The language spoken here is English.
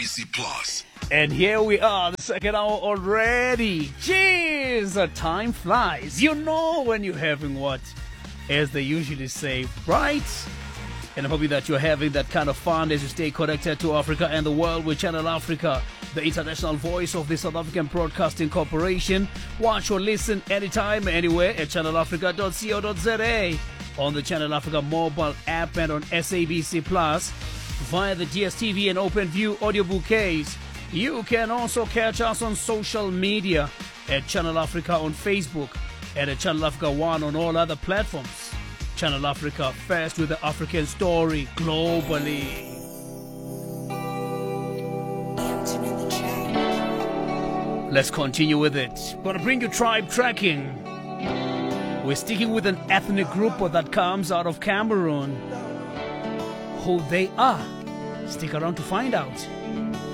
SABC Plus. And here we are, the second hour already. Jeez, time flies. You know when you're having what, as they usually say, right? And I'm hoping that you're having that kind of fun as you stay connected to Africa and the world with Channel Africa, the international voice of the South African Broadcasting Corporation. Watch or listen anytime, anywhere at channelafrica.co.za, on the Channel Africa mobile app and on SABC Plus, via the DSTV and OpenView audio bouquets. You can also catch us on social media at Channel Africa on Facebook and at Channel Africa 1 on all other platforms. Channel Africa, first with the African story globally. Let's continue with it. Gonna bring you tribe tracking. We're sticking with an ethnic group that comes out of Cameroon. Who they are, stick around to find out.